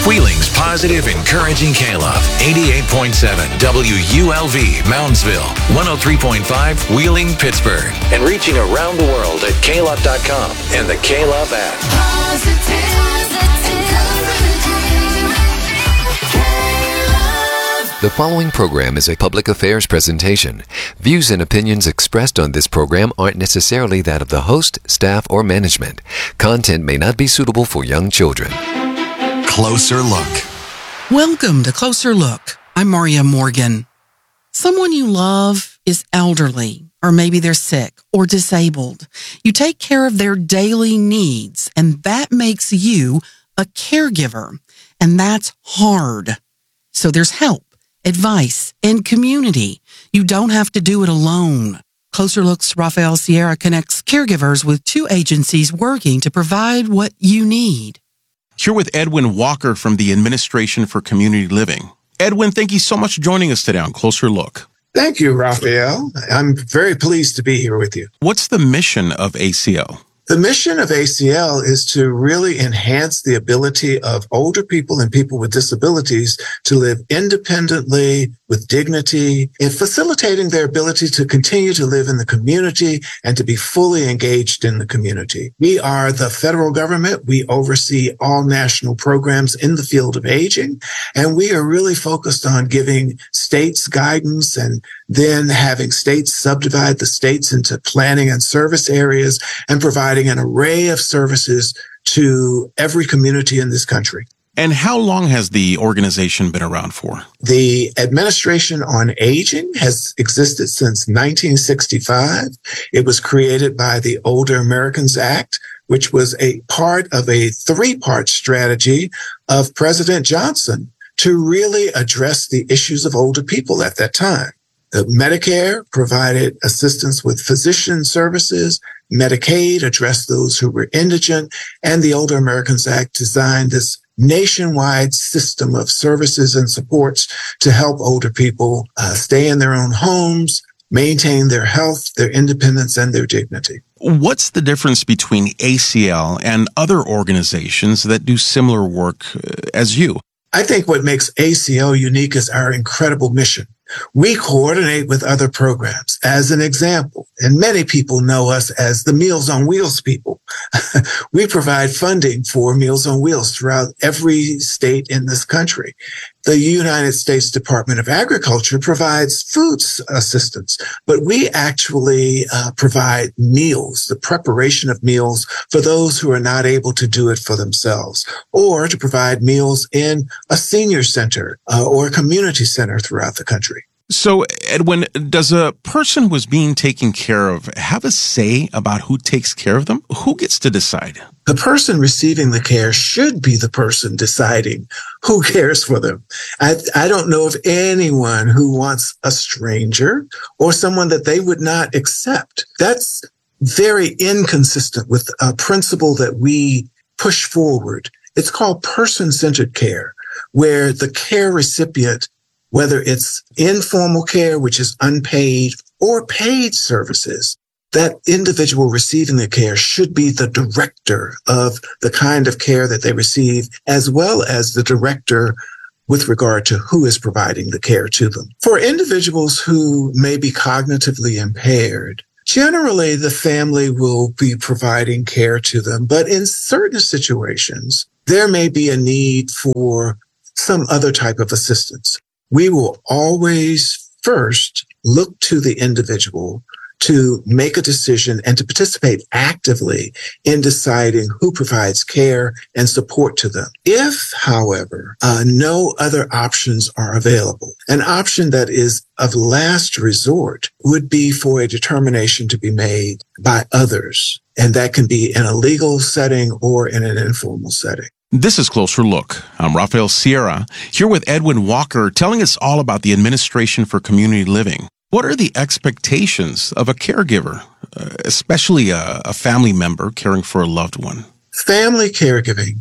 Wheeling's positive, encouraging K-Love. 88.7 WULV, Moundsville. 103.5 Wheeling, Pittsburgh. And reaching around the world at klove.com and the K-Love app. The following program is a public affairs presentation. Views and opinions expressed on this program aren't necessarily that of the host, staff, or management. Content may not be suitable for young children. Closer Look. Welcome to Closer Look. I'm Maria Morgan. Someone you love is elderly, or maybe they're sick or disabled. You take care of their daily needs, and that makes you a caregiver, and that's hard. So there's help, advice, and community. You don't have to do it alone. Closer Look's Rafael Sierra connects caregivers with two agencies working to provide what you need. Here with Edwin Walker from the Administration for Community Living. Edwin, thank you so much for joining us today on Closer Look. Thank you, Rafael. I'm very pleased to be here with you. What's the mission of ACL? The mission of ACL is to really enhance the ability of older people and people with disabilities to live independently with dignity and facilitating their ability to continue to live in the community and to be fully engaged in the community. We are the federal government. We oversee all national programs in the field of aging, and we are really focused on giving states guidance and then having states subdivide the states into planning and service areas and providing an array of services to every community in this country. And how long has the organization been around for? The Administration on Aging has existed since 1965. It was created by the Older Americans Act, which was a part of a three-part strategy of President Johnson to really address the issues of older people at that time. Medicare provided assistance with physician services. Medicaid addressed those who were indigent, and the Older Americans Act designed this nationwide system of services and supports to help older people stay in their own homes, maintain their health, their independence, and their dignity. What's the difference between ACL and other organizations that do similar work as you? I think what makes ACL unique is our incredible mission. We coordinate with other programs. As an example, and many people know us as the Meals on Wheels people. We provide funding for Meals on Wheels throughout every state in this country. The United States Department of Agriculture provides food assistance, but we actually provide meals, the preparation of meals for those who are not able to do it for themselves, or to provide meals in a senior center or a community center throughout the country. So, Edwin, does a person who is being taken care of have a say about who takes care of them? Who gets to decide? The person receiving the care should be the person deciding who cares for them. I don't know of anyone who wants a stranger or someone that they would not accept. That's very inconsistent with a principle that we push forward. It's called person-centered care, where the care recipient, whether it's informal care, which is unpaid, or paid services, that individual receiving the care should be the director of the kind of care that they receive, as well as the director with regard to who is providing the care to them. For individuals who may be cognitively impaired, generally the family will be providing care to them, but in certain situations, there may be a need for some other type of assistance. We will always first look to the individual to make a decision and to participate actively in deciding who provides care and support to them. If, however, no other options are available, an option that is of last resort would be for a determination to be made by others. And that can be in a legal setting or in an informal setting. This is Closer Look. I'm Rafael Sierra, here with Edwin Walker, telling us all about the Administration for Community Living. What are the expectations of a caregiver, especially a family member caring for a loved one? Family caregiving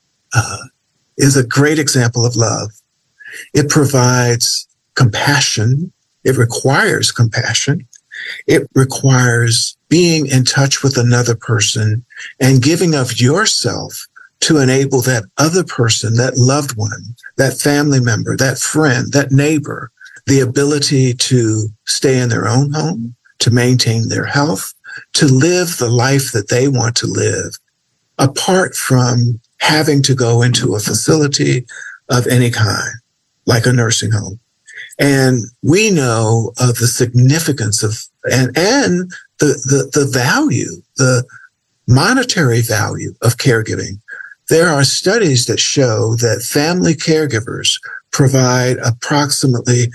is a great example of love. It provides compassion. It requires compassion. It requires being in touch with another person and giving of yourself to enable that other person, that loved one, that family member, that friend, that neighbor, the ability to stay in their own home, to maintain their health, to live the life that they want to live, apart from having to go into a facility of any kind, like a nursing home. And we know of the significance of, and the value, the monetary value of caregiving. There are studies that show that family caregivers provide approximately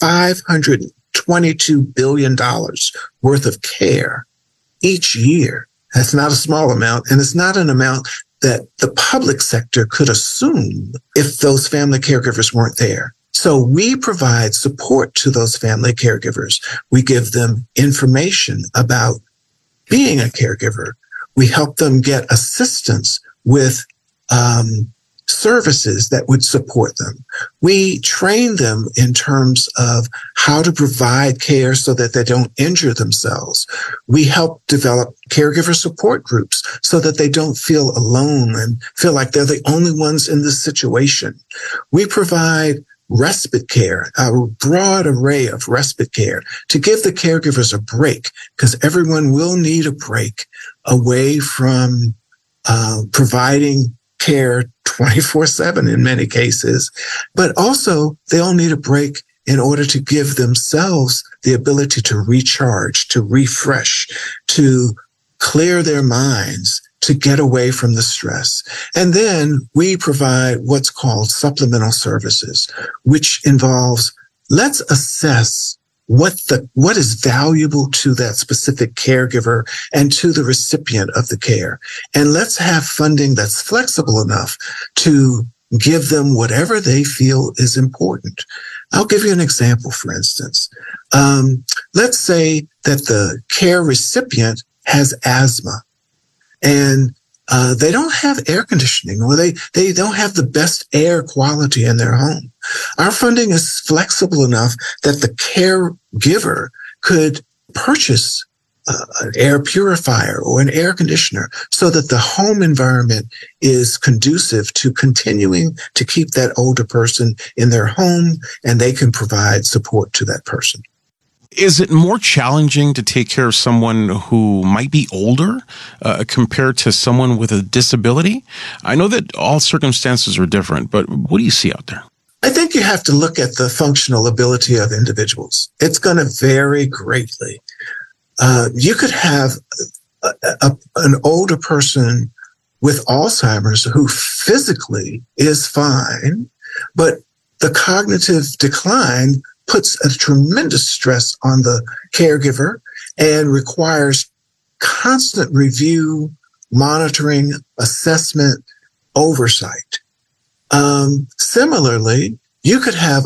$522 billion worth of care each year. That's not a small amount, and it's not an amount that the public sector could assume if those family caregivers weren't there. So we provide support to those family caregivers. We give them information about being a caregiver. We help them get assistance with services that would support them. We train them in terms of how to provide care so that they don't injure themselves. We help develop caregiver support groups so that they don't feel alone and feel like they're the only ones in this situation. We provide respite care, a broad array of respite care to give the caregivers a break, because everyone will need a break away from providing care 24/7 in many cases, but also they'll need a break in order to give themselves the ability to recharge, to refresh, to clear their minds, to get away from the stress. And then we provide what's called supplemental services, which involves, let's assess what is valuable to that specific caregiver and to the recipient of the care. And let's have funding that's flexible enough to give them whatever they feel is important. I'll give you an example, for instance. Let's say that the care recipient has asthma and they don't have air conditioning, or they don't have the best air quality in their home. Our funding is flexible enough that the caregiver could purchase an air purifier or an air conditioner so that the home environment is conducive to continuing to keep that older person in their home, and they can provide support to that person. Is it more challenging to take care of someone who might be older compared to someone with a disability? I know that all circumstances are different, but what do you see out there? I think you have to look at the functional ability of individuals. It's going to vary greatly. You could have an older person with Alzheimer's who physically is fine, but the cognitive decline puts a tremendous stress on the caregiver and requires constant review, monitoring, assessment, oversight. Similarly, you could have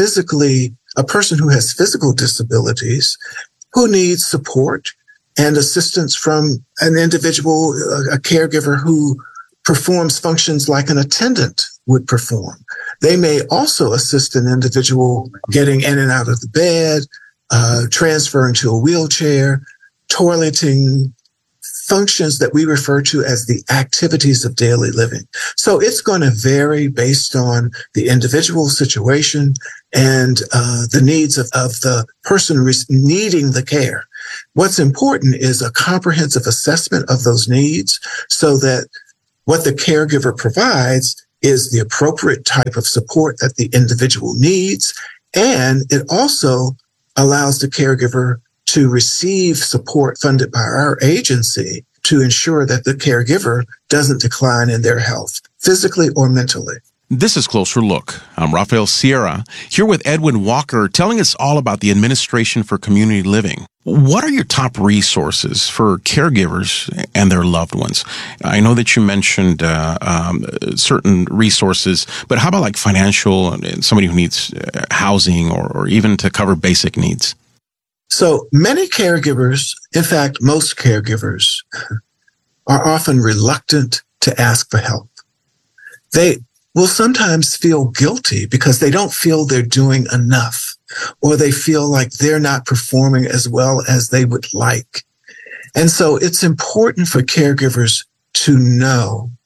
a person who has physical disabilities who needs support and assistance from an individual, a caregiver who performs functions like an attendant would perform. They may also assist an individual getting in and out of the bed, transferring to a wheelchair, toileting, functions that we refer to as the activities of daily living. So it's going to vary based on the individual situation and the needs of the person needing the care. What's important is a comprehensive assessment of those needs so that what the caregiver provides is the appropriate type of support that the individual needs. And it also allows the caregiver to receive support funded by our agency to ensure that the caregiver doesn't decline in their health, physically or mentally. This is Closer Look. I'm Rafael Sierra, here with Edwin Walker, telling us all about the Administration for Community Living. What are your top resources for caregivers and their loved ones? I know that you mentioned certain resources, but how about like financial and somebody who needs housing or even to cover basic needs? So many caregivers, in fact, most caregivers, are often reluctant to ask for help. They will sometimes feel guilty because they don't feel they're doing enough, or they feel like they're not performing as well as they would like. And so it's important for caregivers to know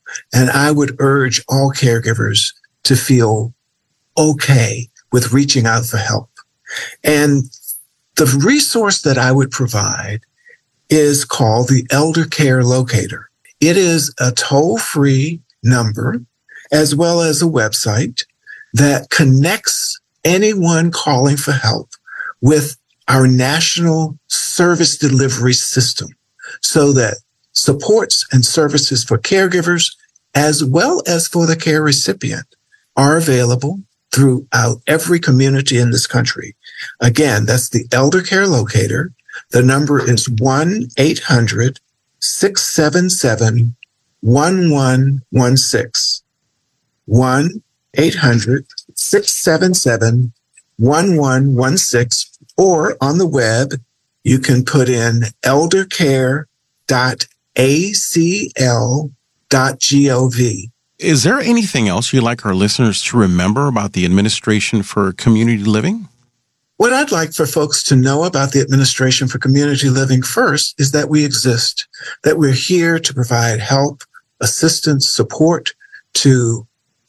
And I would urge all caregivers to feel okay with reaching out for help. And the resource that I would provide is called the Elder Care Locator. It is a toll-free number as well as a website that connects anyone calling for help with our national service delivery system so that supports and services for caregivers as well as for the care recipient are available throughout every community in this country. Again, that's the Elder Care Locator. The number is 1-800-677-1116. 1-800-677-1116. Or on the web, you can put in eldercare.acl.gov. Is there anything else you'd like our listeners to remember about the Administration for Community Living? What I'd like for folks to know about the Administration for Community Living first is that we exist, that we're here to provide help, assistance, support to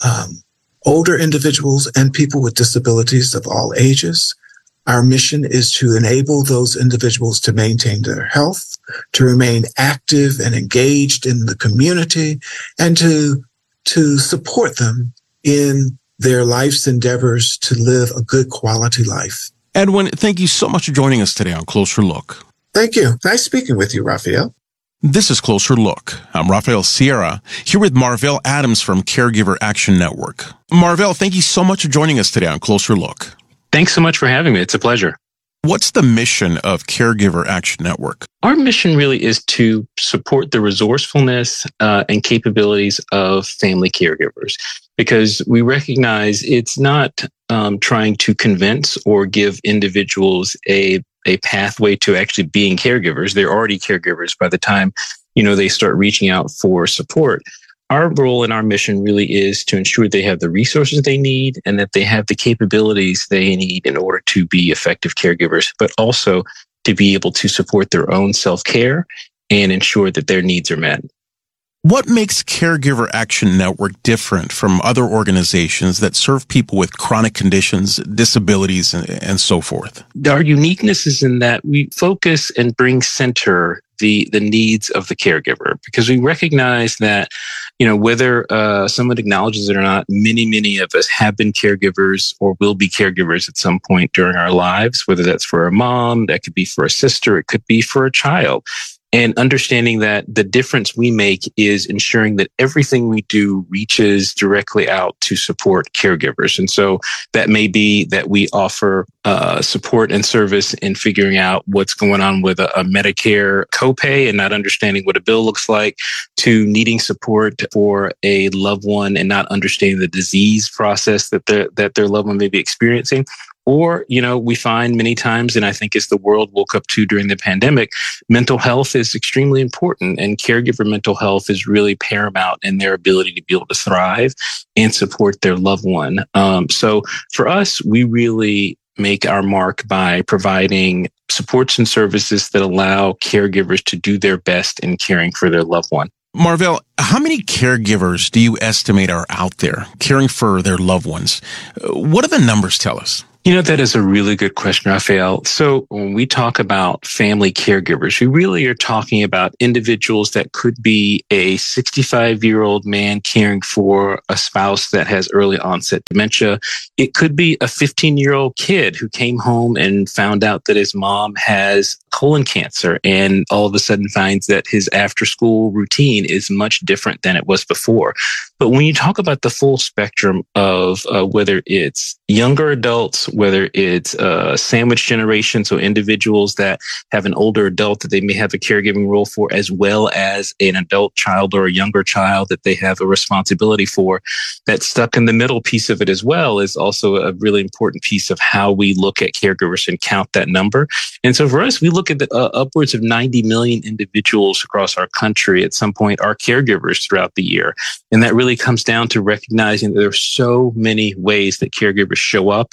older individuals and people with disabilities of all ages. Our mission is to enable those individuals to maintain their health, to remain active and engaged in the community, and to support them in their life's endeavors to live a good quality life. Edwin, thank you so much for joining us today on Closer Look. Thank you. Nice speaking with you, Raphael. This is Closer Look. I'm Raphael Sierra, here with Marvell Adams from Caregiver Action Network. Marvell, thank you so much for joining us today on Closer Look. Thanks so much for having me. It's a pleasure. What's the mission of Caregiver Action Network? Our mission really is to support the resourcefulness and capabilities of family caregivers, because we recognize it's not trying to convince or give individuals a pathway to actually being caregivers. They're already caregivers by the time, they start reaching out for support. Our role and our mission really is to ensure they have the resources they need and that they have the capabilities they need in order to be effective caregivers, but also to be able to support their own self-care and ensure that their needs are met. What makes Caregiver Action Network different from other organizations that serve people with chronic conditions, disabilities, and so forth? Our uniqueness is in that we focus and bring center the needs of the caregiver, because we recognize that, whether someone acknowledges it or not, many of us have been caregivers or will be caregivers at some point during our lives, whether that's for a mom, that could be for a sister, it could be for a child. And understanding that the difference we make is ensuring that everything we do reaches directly out to support caregivers. And so that may be that we offer support and service in figuring out what's going on with a Medicare copay and not understanding what a bill looks like, to needing support for a loved one and not understanding the disease process that their loved one may be experiencing. Or, we find many times, and I think as the world woke up to during the pandemic, mental health is extremely important, and caregiver mental health is really paramount in their ability to be able to thrive and support their loved one. So for us, we really make our mark by providing supports and services that allow caregivers to do their best in caring for their loved one. Marvell, how many caregivers do you estimate are out there caring for their loved ones? What do the numbers tell us? That is a really good question, Raphael. So when we talk about family caregivers, we really are talking about individuals that could be a 65-year-old man caring for a spouse that has early onset dementia. It could be a 15-year-old kid who came home and found out that his mom has colon cancer and all of a sudden finds that his after-school routine is much different than it was before. But when you talk about the full spectrum of whether it's younger adults, whether it's sandwich generation, so individuals that have an older adult that they may have a caregiving role for, as well as an adult child or a younger child that they have a responsibility for, that stuck in the middle piece of it as well is also a really important piece of how we look at caregivers and count that number. And so for us, we look at the upwards of 90 million individuals across our country at some point are caregivers throughout the year. And that really comes down to recognizing that there are so many ways that caregivers show up. And many times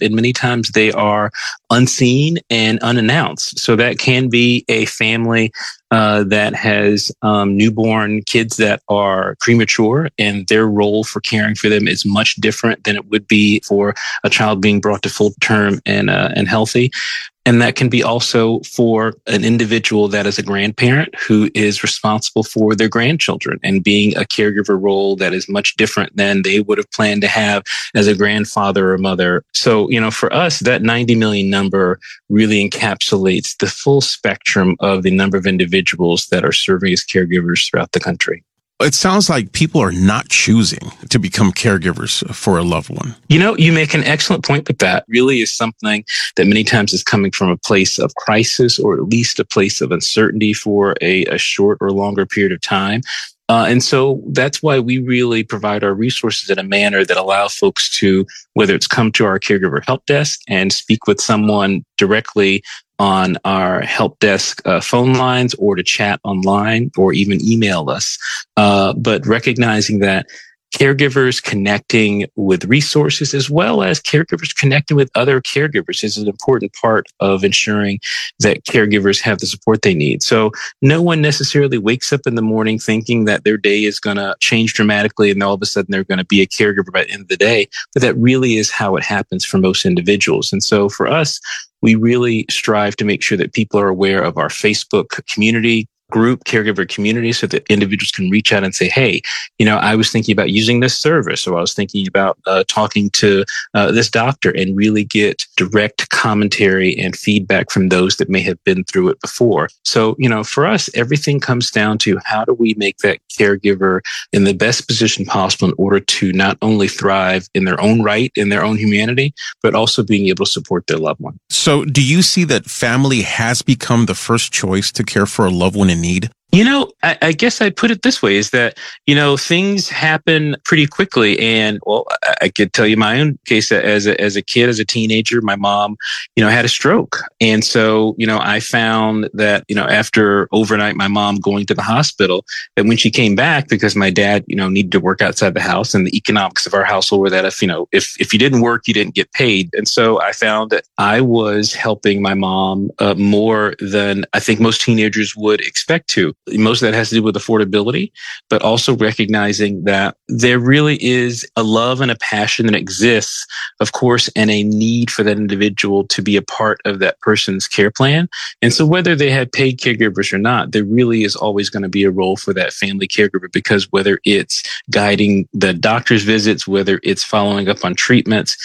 times they are unseen and unannounced. So that can be a family that has newborn kids that are premature, and their role for caring for them is much different than it would be for a child being brought to full term and healthy. And that can be also for an individual that is a grandparent who is responsible for their grandchildren and being a caregiver role that is much different than they would have planned to have as a grandfather or mother. So, for us, that 90 million number really encapsulates the full spectrum of the number of individuals that are serving as caregivers throughout the country. It sounds like people are not choosing to become caregivers for a loved one. You make an excellent point that that really is something that many times is coming from a place of crisis, or at least a place of uncertainty for a short or longer period of time. And so that's why we really provide our resources in a manner that allow folks to, whether it's come to our caregiver help desk and speak with someone directly on our help desk phone lines, or to chat online, or even email us. But recognizing that caregivers connecting with resources, as well as caregivers connecting with other caregivers, is an important part of ensuring that caregivers have the support they need. So no one necessarily wakes up in the morning thinking that their day is going to change dramatically and all of a sudden they're going to be a caregiver by the end of the day. But that really is how it happens for most individuals. And so for us, we really strive to make sure that people are aware of our Facebook community group, caregiver community, so that individuals can reach out and say, hey, I was thinking about using this service, or I was thinking about talking to this doctor, and really get direct commentary and feedback from those that may have been through it before. So, for us, everything comes down to how do we make that caregiver in the best position possible in order to not only thrive in their own right, in their own humanity, but also being able to support their loved one. So do you see that family has become the first choice to care for a loved one in need? I guess I'd put it this way, is that, things happen pretty quickly. And I could tell you my own case as a kid, as a teenager, my mom, had a stroke. And so, I found that, after overnight, my mom going to the hospital, that when she came back, because my dad, needed to work outside the house, and the economics of our household were that if you didn't work, you didn't get paid. And so I found that I was helping my mom more than I think most teenagers would expect to. Most of that has to do with affordability, but also recognizing that there really is a love and a passion that exists, of course, and a need for that individual to be a part of that person's care plan. And so whether they had paid caregivers or not, there really is always going to be a role for that family caregiver, because whether it's guiding the doctor's visits, whether it's following up on treatments,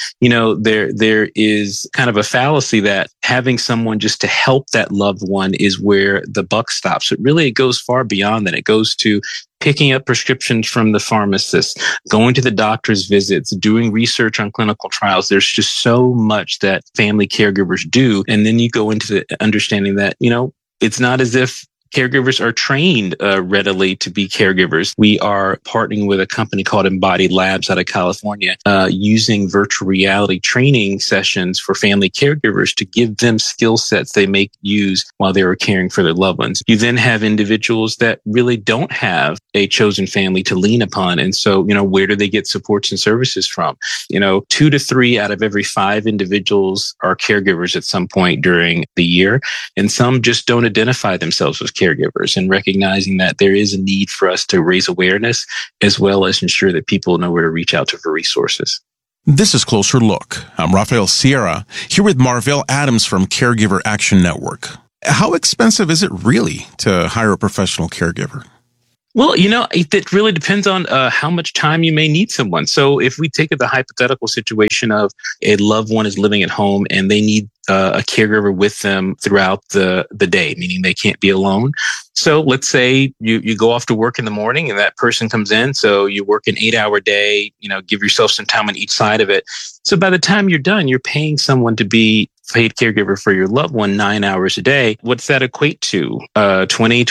there is kind of a fallacy that having someone just to help that loved one is where the buck stops. It goes far beyond that. It goes to picking up prescriptions from the pharmacist, going to the doctor's visits, doing research on clinical trials. There's just so much that family caregivers do. And then you go into the understanding that, it's not as if caregivers are trained readily to be caregivers. We are partnering with a company called Embodied Labs out of California, using virtual reality training sessions for family caregivers to give them skill sets they may use while they were caring for their loved ones. You then have individuals that really don't have a chosen family to lean upon. And so, where do they get supports and services from? 2 to 3 out of every 5 individuals are caregivers at some point during the year. And some just don't identify themselves as caregivers, and recognizing that there is a need for us to raise awareness, as well as ensure that people know where to reach out to for resources. This is Closer Look. I'm Rafael Sierra, here with Marvell Adams from Caregiver Action Network. How expensive is it really to hire a professional caregiver? Well, it really depends on how much time you may need someone. So if we take the hypothetical situation of a loved one is living at home and they need a caregiver with them throughout the day, meaning they can't be alone. So let's say you go off to work in the morning and that person comes in. So you work an 8-hour day, give yourself some time on each side of it. So by the time you're done, you're paying someone to be paid caregiver for your loved one 9 hours a day. What's that equate to? $20,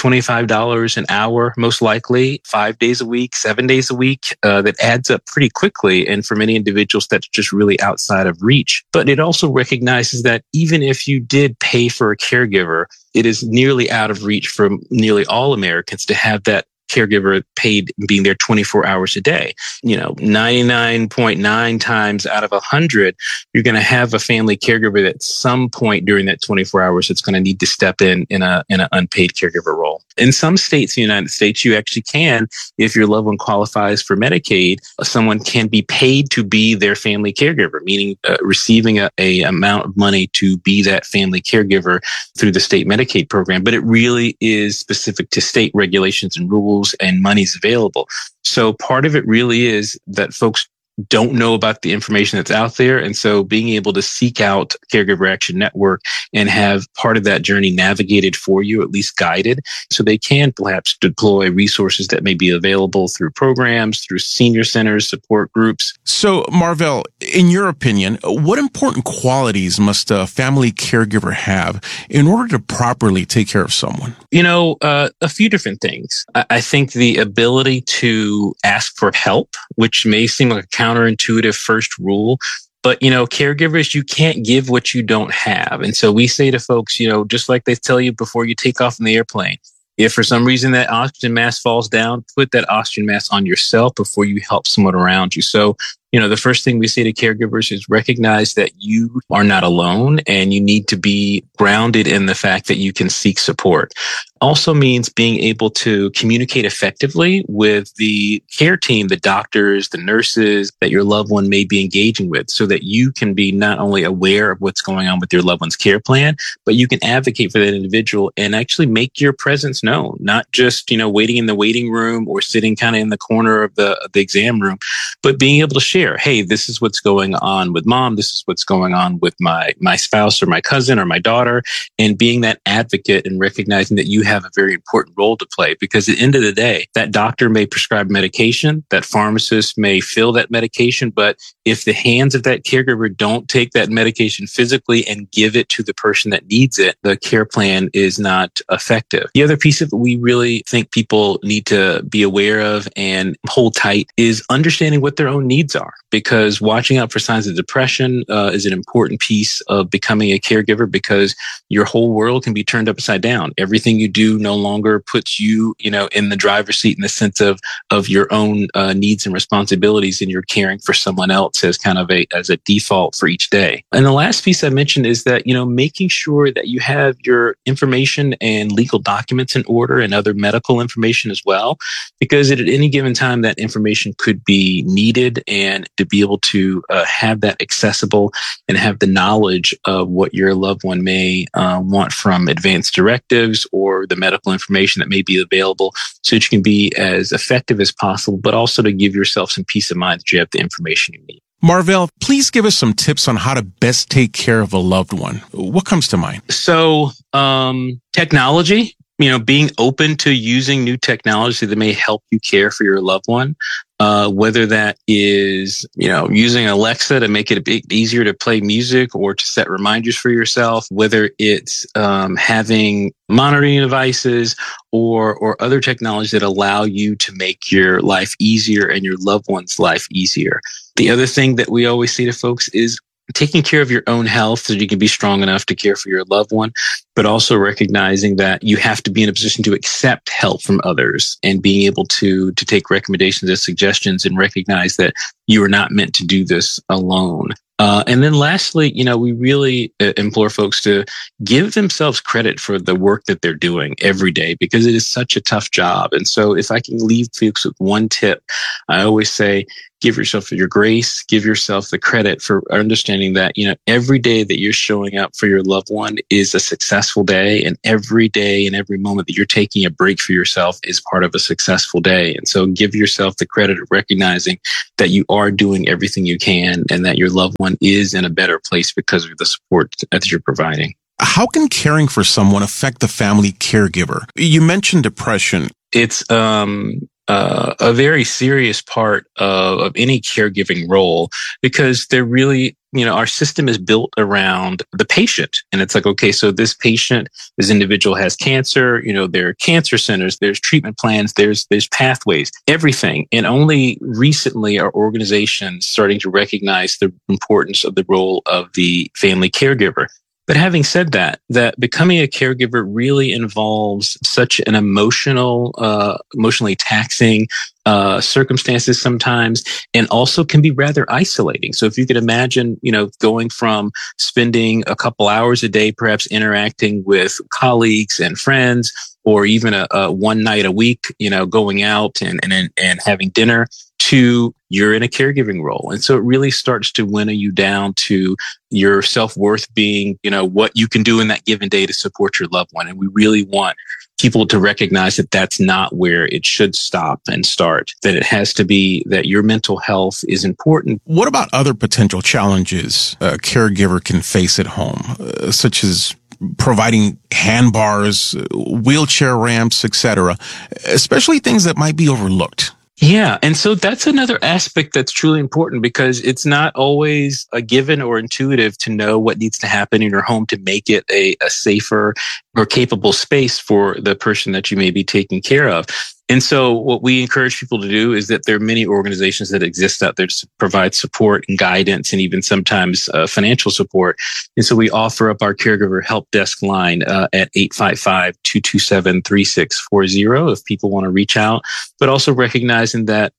$25 an hour, most likely, 5 days a week, 7 days a week. That adds up pretty quickly. And for many individuals, that's just really outside of reach. But it also recognizes that even if you did pay for a caregiver, it is nearly out of reach for nearly all Americans to have that caregiver paid being there 24 hours a day. 99.9 times out of 100, you're going to have a family caregiver that at some point during that 24 hours, it's going to need to step in an unpaid caregiver role. In some states in the United States, you actually can, if your loved one qualifies for Medicaid, someone can be paid to be their family caregiver, meaning receiving a amount of money to be that family caregiver through the state Medicaid program. But it really is specific to state regulations and rules, and money's available. So part of it really is that folks don't know about the information that's out there. And so being able to seek out Caregiver Action Network and have part of that journey navigated for you, at least guided, so they can perhaps deploy resources that may be available through programs, through senior centers, support groups. So, Marvell, in your opinion, what important qualities must a family caregiver have in order to properly take care of someone? A few different things. I think the ability to ask for help, which may seem like a counterintuitive first rule, but, caregivers, you can't give what you don't have. And so we say to folks, just like they tell you before you take off in the airplane, if for some reason that oxygen mask falls down, put that oxygen mask on yourself before you help someone around you. So, the first thing we say to caregivers is recognize that you are not alone and you need to be grounded in the fact that you can seek support. Also means being able to communicate effectively with the care team, the doctors, the nurses that your loved one may be engaging with, so that you can be not only aware of what's going on with your loved one's care plan, but you can advocate for that individual and actually make your presence known, not just, waiting in the waiting room or sitting kind of in the corner of the exam room, but being able to share, hey, this is what's going on with mom. This is what's going on with my spouse or my cousin or my daughter, and being that advocate and recognizing that you have a very important role to play, because at the end of the day, that doctor may prescribe medication, that pharmacist may fill that medication, but if the hands of that caregiver don't take that medication physically and give it to the person that needs it, the care plan is not effective. The other piece of it we really think people need to be aware of and hold tight is understanding what their own needs are, because watching out for signs of depression is an important piece of becoming a caregiver, because your whole world can be turned upside down. Everything you do no longer puts you, in the driver's seat in the sense of your own needs and responsibilities, and you're caring for someone else as kind of as a default for each day. And the last piece I mentioned is that, making sure that you have your information and legal documents in order and other medical information as well, because at any given time that information could be needed, and to be able to have that accessible and have the knowledge of what your loved one may want from advanced directives or the medical information that may be available, so that you can be as effective as possible, but also to give yourself some peace of mind that you have the information you need. Marvell, please give us some tips on how to best take care of a loved one. What comes to mind? So, technology, being open to using new technology that may help you care for your loved one. Whether that is, using Alexa to make it a bit easier to play music or to set reminders for yourself, whether it's having monitoring devices or other technologies that allow you to make your life easier and your loved one's life easier. The other thing that we always say to folks is taking care of your own health so you can be strong enough to care for your loved one, but also recognizing that you have to be in a position to accept help from others and being able to take recommendations and suggestions and recognize that you are not meant to do this alone. And then lastly, we really implore folks to give themselves credit for the work that they're doing every day, because it is such a tough job. And so if I can leave folks with one tip, I always say, give yourself your grace, give yourself the credit for understanding that, every day that you're showing up for your loved one is a successful day. And every day and every moment that you're taking a break for yourself is part of a successful day. And so give yourself the credit of recognizing that you are doing everything you can and that your loved one is in a better place because of the support that you're providing. How can caring for someone affect the family caregiver? You mentioned depression. It's a very serious part of any caregiving role, because they're really, our system is built around the patient. And it's like, okay, so this individual has cancer, there are cancer centers, there's treatment plans, there's pathways, everything. And only recently are organizations starting to recognize the importance of the role of the family caregiver. But having said that, becoming a caregiver really involves such an emotionally taxing circumstances sometimes, and also can be rather isolating. So if you could imagine, going from spending a couple hours a day, perhaps interacting with colleagues and friends, or even a one night a week, going out and having dinner, to you're in a caregiving role. And so it really starts to winnow you down to your self-worth being, what you can do in that given day to support your loved one. And we really want people to recognize that that's not where it should stop and start, that it has to be that your mental health is important. What about other potential challenges a caregiver can face at home, such as providing handbars, wheelchair ramps, etc., especially things that might be overlooked? Yeah. And so that's another aspect that's truly important, because it's not always a given or intuitive to know what needs to happen in your home to make it a safer or capable space for the person that you may be taking care of. And so what we encourage people to do is that there are many organizations that exist out there to provide support and guidance, and even sometimes financial support. And so we offer up our caregiver help desk line at 855-227-3640 if people want to reach out, but also recognizing that,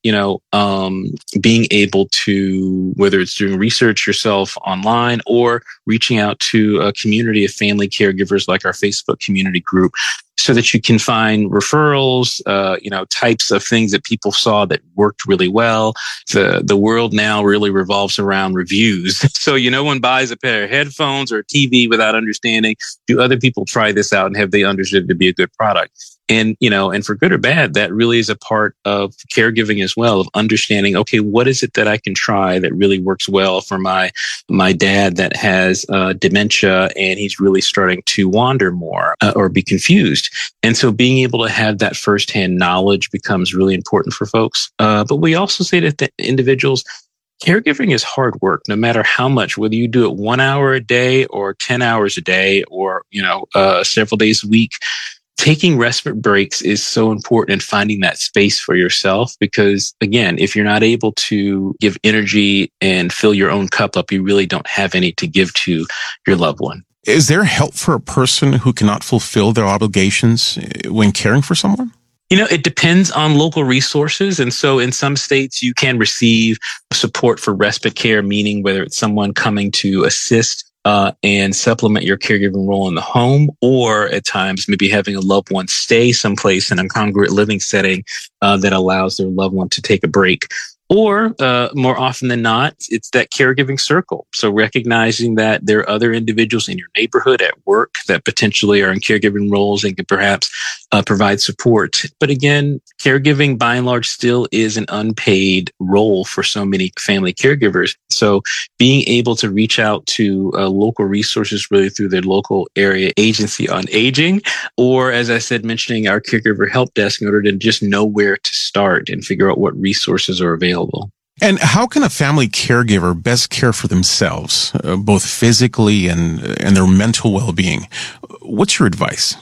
being able to, whether it's doing research yourself online or reaching out to a community of family caregivers like our Facebook community group, so that you can find referrals, types of things that people saw that worked really well. The world now really revolves around reviews. So, no one buys a pair of headphones or a TV without understanding, do other people try this out and have they understood it to be a good product? And, and for good or bad, that really is a part of caregiving as well, of understanding, okay, what is it that I can try that really works well for my dad that has dementia and he's really starting to wander more or be confused. And so being able to have that firsthand knowledge becomes really important for folks. But we also say that the individuals, caregiving is hard work, no matter how much, whether you do it 1 hour a day or 10 hours a day or, several days a week. Taking respite breaks is so important in finding that space for yourself, because again, if you're not able to give energy and fill your own cup up, you really don't have any to give to your loved one. Is there help for a person who cannot fulfill their obligations when caring for someone? It depends on local resources. And so in some states, you can receive support for respite care, meaning whether it's someone coming to assist and supplement your caregiving role in the home, or at times maybe having a loved one stay someplace in a congruent living setting that allows their loved one to take a break. Or more often than not, it's that caregiving circle. So recognizing that there are other individuals in your neighborhood, at work, that potentially are in caregiving roles and can perhaps provide support. But again, caregiving by and large still is an unpaid role for so many family caregivers. So being able to reach out to local resources, really through their local area agency on aging, or as I said, mentioning our caregiver help desk in order to just know where to start and figure out what resources are available. And how can a family caregiver best care for themselves, both physically and their mental well-being? What's your advice?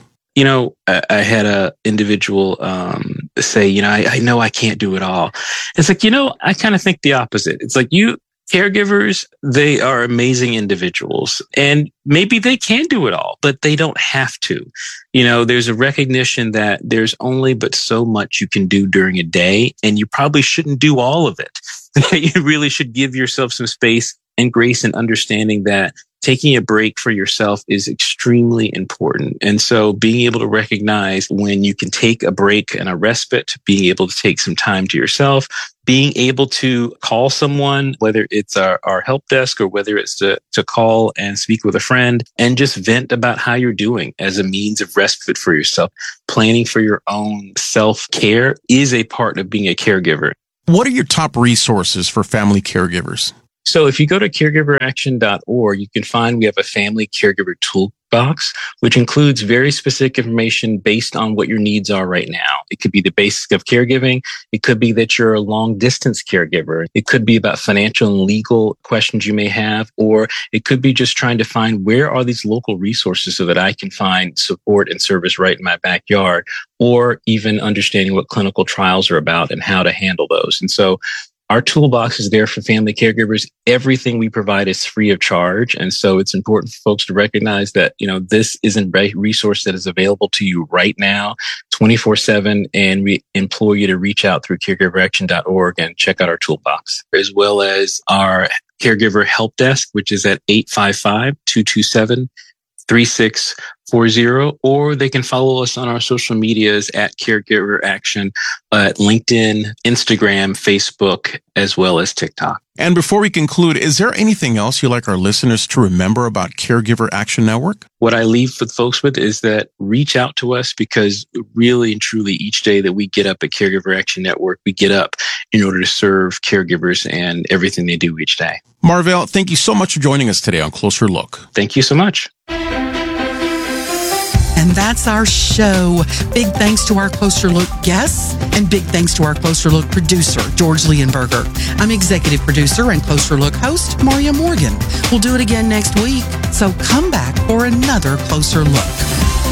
I had a individual say, I know I can't do it all. It's like, I kind of think the opposite. It's like caregivers, they are amazing individuals, and maybe they can do it all, but they don't have to. There's a recognition that there's only but so much you can do during a day, and you probably shouldn't do all of it. You really should give yourself some space and grace and understanding that taking a break for yourself is extremely important. And so being able to recognize when you can take a break and a respite, being able to take some time to yourself, being able to call someone, whether it's our help desk or whether it's to call and speak with a friend and just vent about how you're doing as a means of respite for yourself. Planning for your own self-care is a part of being a caregiver. What are your top resources for family caregivers? So if you go to caregiveraction.org, you can find we have a family caregiver toolbox, which includes very specific information based on what your needs are right now. It could be the basics of caregiving. It could be that you're a long distance caregiver. It could be about financial and legal questions you may have, or it could be just trying to find where are these local resources so that I can find support and service right in my backyard, or even understanding what clinical trials are about and how to handle those. And so Our toolbox is there for family caregivers. Everything we provide is free of charge. And so it's important for folks to recognize that, this isn't a resource that is available to you right now, 24/7. And we implore you to reach out through caregiveraction.org and check out our toolbox, as well as our caregiver help desk, which is at 855-227-3640, or they can follow us on our social medias at Caregiver Action, at LinkedIn, Instagram, Facebook, as well as TikTok. And before we conclude, is there anything else you'd like our listeners to remember about Caregiver Action Network? What I leave with folks with is that reach out to us, because really and truly each day that we get up at Caregiver Action Network, we get up in order to serve caregivers and everything they do each day. Marvell, thank you so much for joining us today on Closer Look. Thank you so much. And that's our show. Big thanks to our Closer Look guests, and big thanks to our Closer Look producer, George Leonberger. I'm executive producer and Closer Look host, Maria Morgan. We'll do it again next week, so come back for another Closer Look.